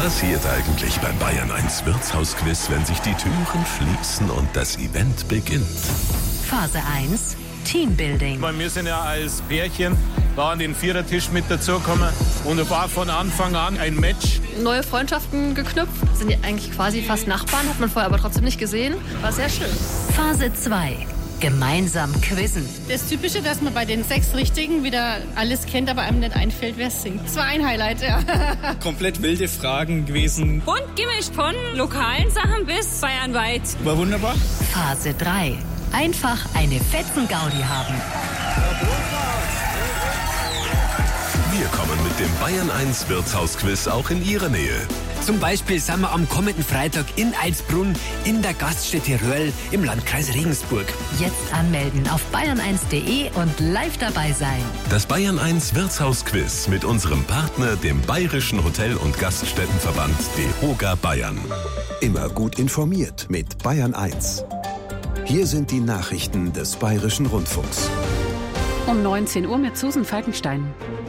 passiert eigentlich beim Bayern 1 Wirtshausquiz, wenn sich die Türen schließen und das Event beginnt? Phase 1, Teambuilding. Wir sind ja als Pärchen da an den Vierertisch mit dazugekommen und war von Anfang an ein Match. Neue Freundschaften geknüpft, sind ja eigentlich quasi fast Nachbarn, hat man vorher aber trotzdem nicht gesehen. War sehr schön. Phase 2, gemeinsam quizzen. Das Typische, dass man bei den 6 Richtigen wieder alles kennt, aber einem nicht einfällt, wer es singt. Das war ein Highlight, ja. Komplett wilde Fragen gewesen. Bunt gemischt von lokalen Sachen bis bayernweit. War wunderbar. Phase 3, einfach eine Fetzengaudi haben. Wir kommen mit dem Bayern 1 Wirtshausquiz auch in Ihre Nähe. Zum Beispiel sind wir am kommenden Freitag in Eilsbrunn in der Gaststätte Röhrl im Landkreis Regensburg. Jetzt anmelden auf bayern1.de und live dabei sein. Das Bayern 1 Wirtshausquiz mit unserem Partner, dem Bayerischen Hotel- und Gaststättenverband DEHOGA Bayern. Immer gut informiert mit Bayern 1. Hier sind die Nachrichten des Bayerischen Rundfunks. Um 19 Uhr mit Susan Falkenstein.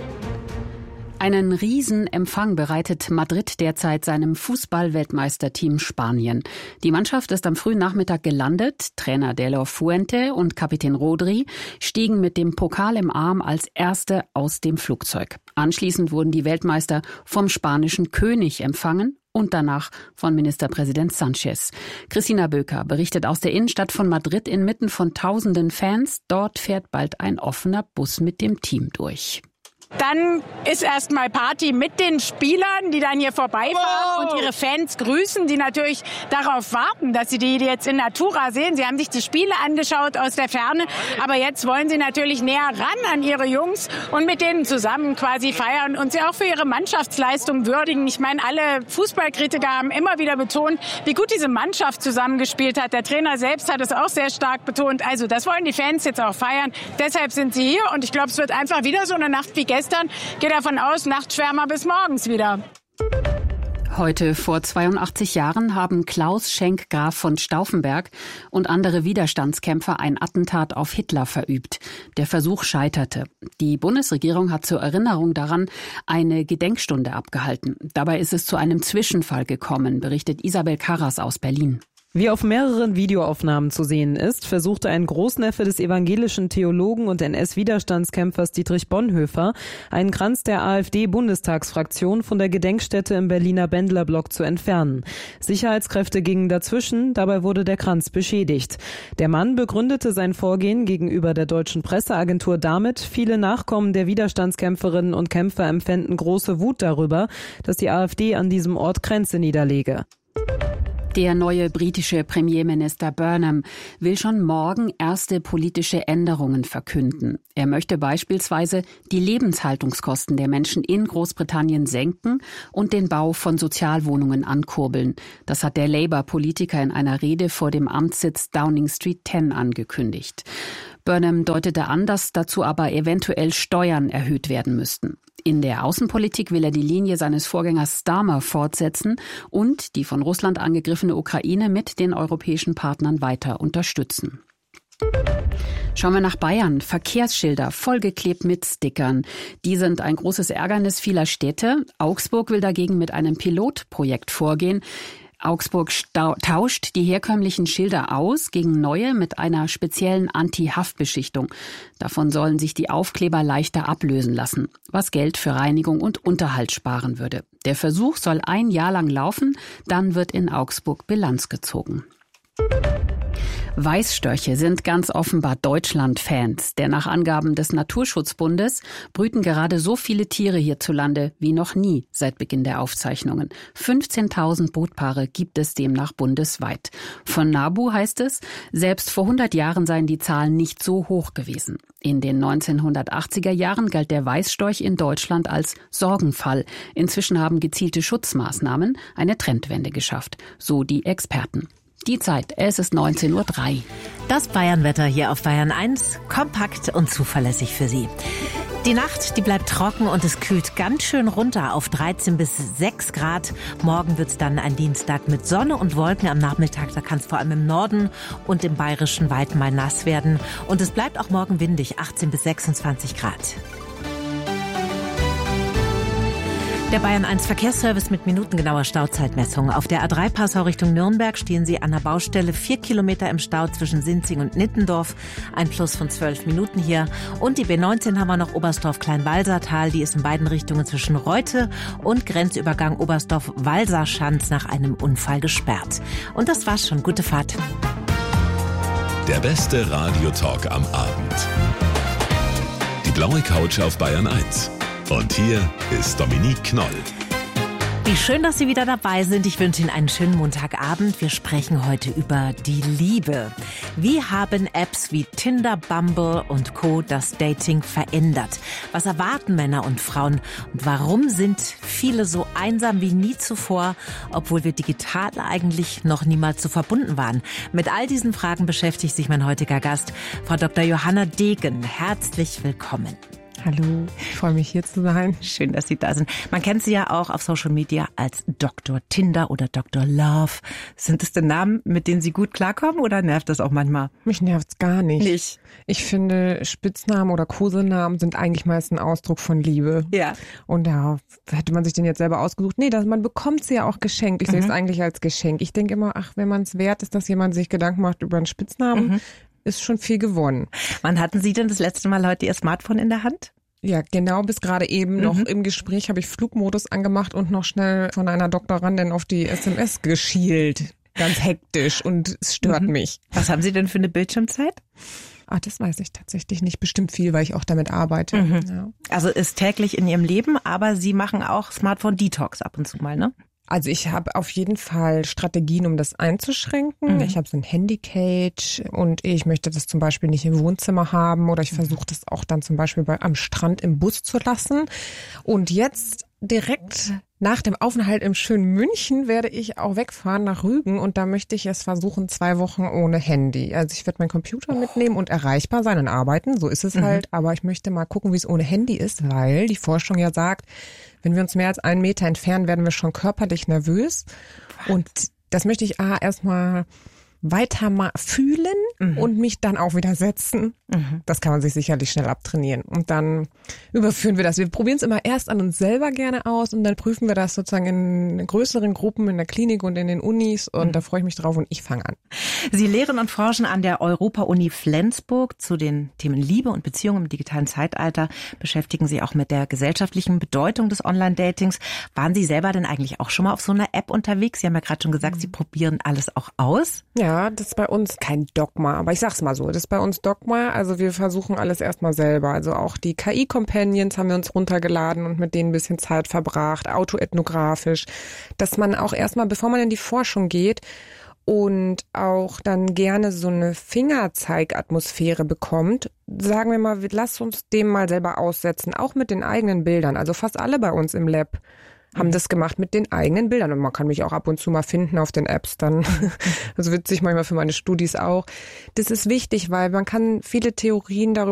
Einen Riesenempfang bereitet Madrid derzeit seinem Fußball-Weltmeisterteam Spanien. Die Mannschaft ist am frühen Nachmittag gelandet. Trainer De La Fuente und Kapitän Rodri stiegen mit dem Pokal im Arm als Erste aus dem Flugzeug. Anschließend wurden die Weltmeister vom spanischen König empfangen und danach von Ministerpräsident Sánchez. Christina Böker berichtet aus der Innenstadt von Madrid inmitten von tausenden Fans. Dort fährt bald ein offener Bus mit dem Team durch. Dann ist erstmal Party mit den Spielern, die dann hier vorbeifahren und ihre Fans grüßen, die natürlich darauf warten, dass sie die jetzt in Natura sehen. Sie haben sich die Spiele angeschaut aus der Ferne, aber jetzt wollen sie natürlich näher ran an ihre Jungs und mit denen zusammen quasi feiern und sie auch für ihre Mannschaftsleistung würdigen. Ich meine, alle Fußballkritiker haben immer wieder betont, wie gut diese Mannschaft zusammengespielt hat. Der Trainer selbst hat es auch sehr stark betont. Also das wollen die Fans jetzt auch feiern. Deshalb sind sie hier und ich glaube, es wird einfach wieder so eine Nacht wie gestern. Geht davon aus, Nachtschwärmer bis morgens wieder. Heute vor 82 Jahren haben Klaus Schenk Graf von Stauffenberg und andere Widerstandskämpfer ein Attentat auf Hitler verübt. Der Versuch scheiterte. Die Bundesregierung hat zur Erinnerung daran eine Gedenkstunde abgehalten. Dabei ist es zu einem Zwischenfall gekommen, berichtet Isabel Karras aus Berlin. Wie auf mehreren Videoaufnahmen zu sehen ist, versuchte ein Großneffe des evangelischen Theologen und NS-Widerstandskämpfers Dietrich Bonhoeffer, einen Kranz der AfD-Bundestagsfraktion von der Gedenkstätte im Berliner Bendlerblock zu entfernen. Sicherheitskräfte gingen dazwischen, dabei wurde der Kranz beschädigt. Der Mann begründete sein Vorgehen gegenüber der deutschen Presseagentur damit, viele Nachkommen der Widerstandskämpferinnen und Kämpfer empfänden große Wut darüber, dass die AfD an diesem Ort Kränze niederlege. Der neue britische Premierminister Burnham will schon morgen erste politische Änderungen verkünden. Er möchte beispielsweise die Lebenshaltungskosten der Menschen in Großbritannien senken und den Bau von Sozialwohnungen ankurbeln. Das hat der Labour-Politiker in einer Rede vor dem Amtssitz Downing Street 10 angekündigt. Burnham deutete an, dass dazu aber eventuell Steuern erhöht werden müssten. In der Außenpolitik will er die Linie seines Vorgängers Starmer fortsetzen und die von Russland angegriffene Ukraine mit den europäischen Partnern weiter unterstützen. Schauen wir nach Bayern. Verkehrsschilder vollgeklebt mit Stickern. Die sind ein großes Ärgernis vieler Städte. Augsburg will dagegen mit einem Pilotprojekt vorgehen. Augsburg tauscht die herkömmlichen Schilder aus gegen neue mit einer speziellen Anti-Haftbeschichtung. Davon sollen sich die Aufkleber leichter ablösen lassen, was Geld für Reinigung und Unterhalt sparen würde. Der Versuch soll 1 Jahr lang laufen, dann wird in Augsburg Bilanz gezogen. Weißstörche sind ganz offenbar Deutschland-Fans, denn nach Angaben des Naturschutzbundes brüten gerade so viele Tiere hierzulande wie noch nie seit Beginn der Aufzeichnungen. 15.000 Brutpaare gibt es demnach bundesweit. Von NABU heißt es, selbst vor 100 Jahren seien die Zahlen nicht so hoch gewesen. In den 1980er Jahren galt der Weißstorch in Deutschland als Sorgenfall. Inzwischen haben gezielte Schutzmaßnahmen eine Trendwende geschafft, so die Experten. Die Zeit, es ist 19:03 Uhr. Das Bayernwetter hier auf Bayern 1, kompakt und zuverlässig für Sie. Die Nacht, die bleibt trocken und es kühlt ganz schön runter auf 13 bis 6 Grad. Morgen wird es dann ein Dienstag mit Sonne und Wolken am Nachmittag. Da kann es vor allem im Norden und im bayerischen Wald mal nass werden. Und es bleibt auch morgen windig, 18 bis 26 Grad. Der Bayern 1 Verkehrsservice mit minutengenauer Stauzeitmessung. Auf der A3 Passau Richtung Nürnberg stehen Sie an der Baustelle 4 Kilometer im Stau zwischen Sinzing und Nittendorf. Ein Plus von 12 Minuten hier. Und die B19 haben wir noch Oberstdorf-Kleinwalsertal. Die ist in beiden Richtungen zwischen Reute und Grenzübergang Oberstdorf-Walserschanz nach einem Unfall gesperrt. Und das war's schon. Gute Fahrt. Der beste Radiotalk am Abend. Die blaue Couch auf Bayern 1. Und hier ist Dominique Knoll. Wie schön, dass Sie wieder dabei sind. Ich wünsche Ihnen einen schönen Montagabend. Wir sprechen heute über die Liebe. Wie haben Apps wie Tinder, Bumble und Co. das Dating verändert? Was erwarten Männer und Frauen? Und warum sind viele so einsam wie nie zuvor, obwohl wir digital eigentlich noch niemals so verbunden waren? Mit all diesen Fragen beschäftigt sich mein heutiger Gast, Frau Dr. Johanna Degen. Herzlich willkommen. Hallo, ich freue mich hier zu sein. Schön, dass Sie da sind. Man kennt Sie ja auch auf Social Media als Dr. Tinder oder Dr. Love. Sind das denn Namen, mit denen Sie gut klarkommen oder nervt das auch manchmal? Mich nervt's gar nicht. Ich finde, Spitznamen oder Kosenamen sind eigentlich meist ein Ausdruck von Liebe. Ja. Und da hätte man sich den jetzt selber ausgesucht. Nee, man bekommt sie ja auch geschenkt. Ich sehe es eigentlich als Geschenk. Ich denke immer, wenn man es wert ist, dass jemand sich Gedanken macht über einen Spitznamen, ist schon viel gewonnen. Wann hatten Sie denn das letzte Mal heute Ihr Smartphone in der Hand? Ja, genau, bis gerade eben noch im Gespräch habe ich Flugmodus angemacht und noch schnell von einer Doktorandin auf die SMS geschielt. Ganz hektisch und es stört mich. Was haben Sie denn für eine Bildschirmzeit? Das weiß ich tatsächlich nicht. Bestimmt viel, weil ich auch damit arbeite. Ja. Also ist täglich in Ihrem Leben, aber Sie machen auch Smartphone-Detox ab und zu mal, ne? Also ich habe auf jeden Fall Strategien, um das einzuschränken. Ich habe so ein Handy-Cage und ich möchte das zum Beispiel nicht im Wohnzimmer haben oder ich versuche das auch dann zum Beispiel am Strand im Bus zu lassen. Und jetzt direkt nach dem Aufenthalt im schönen München werde ich auch wegfahren nach Rügen und da möchte ich es versuchen, 2 Wochen ohne Handy. Also ich werde meinen Computer mitnehmen und erreichbar sein und arbeiten, so ist es halt. Aber ich möchte mal gucken, wie es ohne Handy ist, weil die Forschung ja sagt, wenn wir uns mehr als 1 Meter entfernen, werden wir schon körperlich nervös. Und das möchte ich erstmal weiter mal fühlen und mich dann auch wieder setzen. Das kann man sich sicherlich schnell abtrainieren. Und dann überführen wir das. Wir probieren es immer erst an uns selber gerne aus und dann prüfen wir das sozusagen in größeren Gruppen in der Klinik und in den Unis und da freue ich mich drauf und ich fange an. Sie lehren und forschen an der Europa-Uni Flensburg zu den Themen Liebe und Beziehung im digitalen Zeitalter, beschäftigen Sie auch mit der gesellschaftlichen Bedeutung des Online-Datings. Waren Sie selber denn eigentlich auch schon mal auf so einer App unterwegs? Sie haben ja gerade schon gesagt, Sie probieren alles auch aus. Ja, das ist bei uns kein Dogma, aber ich sag's mal so, das ist bei uns Dogma, also wir versuchen alles erstmal selber, also auch die KI-Companions haben wir uns runtergeladen und mit denen ein bisschen Zeit verbracht, autoethnografisch, dass man auch erstmal, bevor man in die Forschung geht und auch dann gerne so eine Fingerzeigatmosphäre bekommt, sagen wir mal, lass uns dem mal selber aussetzen, auch mit den eigenen Bildern, also fast alle bei uns im Lab haben das gemacht mit den eigenen Bildern. Und man kann mich auch ab und zu mal finden auf den Apps dann. Das ist witzig, manchmal für meine Studis auch. Das ist wichtig, weil man kann viele Theorien darüber